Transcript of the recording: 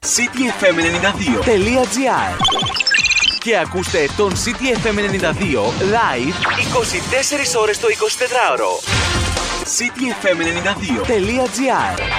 cityfm92.gr και ακούστε τον CityFM 92 live 24 ώρες το 24ωρο. cityfm92.gr